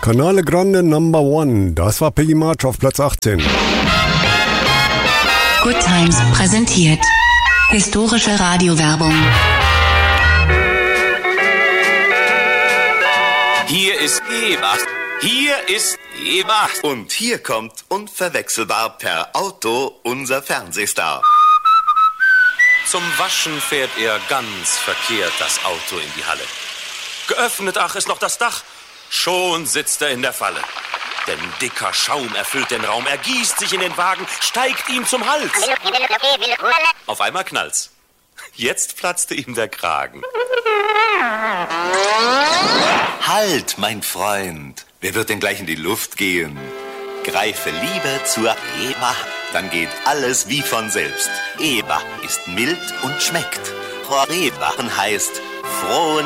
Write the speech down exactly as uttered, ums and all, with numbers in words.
Canale Grande Number One, das war Peggy March auf Platz achtzehn. Good Times präsentiert historische Radiowerbung. Hier ist Eva. Hier ist Eva. Und hier kommt unverwechselbar per Auto unser Fernsehstar. Zum Waschen fährt er ganz verkehrt das Auto in die Halle. Geöffnet, ach, ist noch das Dach. Schon sitzt er in der Falle. Denn dicker Schaum erfüllt den Raum. Er gießt sich in den Wagen, steigt ihm zum Hals. Auf einmal knallt's. Jetzt platzte ihm der Kragen. Halt, mein Freund. Wer wird denn gleich in die Luft gehen? Greife lieber zur Eva. Dann geht alles wie von selbst. Eva ist mild und schmeckt. Eva heißt frohen